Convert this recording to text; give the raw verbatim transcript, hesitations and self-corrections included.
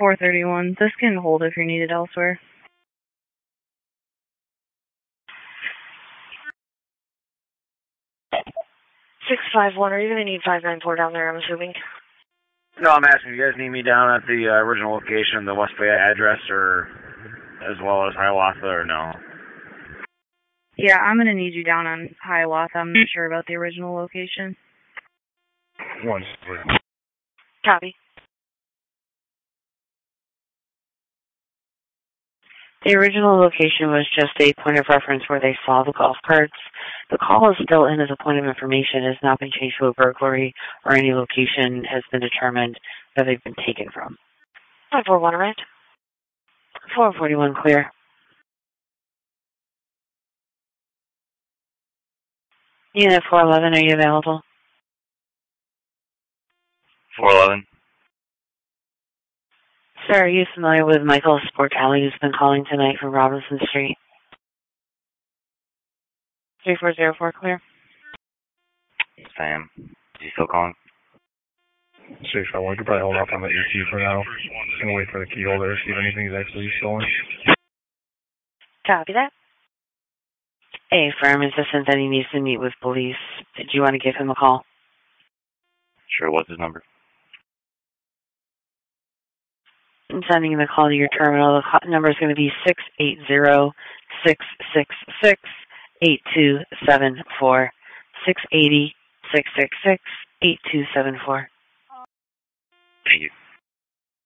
four thirty-one. This can hold if you're needed elsewhere. six five one, are you going to need five nine four down there, I'm assuming? No, I'm asking, you guys need me down at the uh, original location, the West Bay address, or as well as Hiawatha, or no? Yeah, I'm going to need you down on Hiawatha. I'm not sure about the original location. One. Copy. The original location was just a point of reference where they saw the golf carts. The call is still in as a point of information. It has not been changed to a burglary, or any location has been determined that they've been taken from. five four one, right? four forty-one, clear. Unit four eleven, are you available? four eleven. Sir, are you familiar with Michael Sportelli, who's been calling tonight from Robinson Street? three four zero four, clear. Sam, is he still calling? six five one, you could probably hold off on the E Q for now. Just gonna wait for the key holder to see if anything's actually stolen. Copy that. A firm assistant that he needs to meet with police. Do you want to give him a call? Sure, what's his number? I'm sending him a call to your terminal. The call number is going to be six eight zero, six six six, eight two seven four. six eight zero, six six six, eight two seven four.